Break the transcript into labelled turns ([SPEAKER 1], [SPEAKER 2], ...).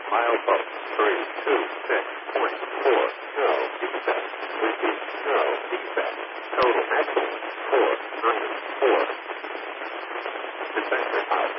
[SPEAKER 1] Mile boat. 326.4. No defect. Repeat. No defect. Total excellent. 494.